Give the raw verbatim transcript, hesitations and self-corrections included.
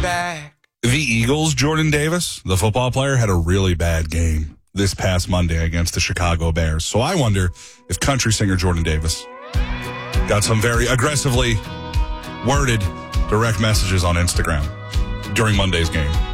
back. The Eagles, Jordan Davis, the football player, had a really bad game this past Monday against the Chicago Bears. So I wonder if country singer Jordan Davis got some very aggressively worded direct messages on Instagram during Monday's game.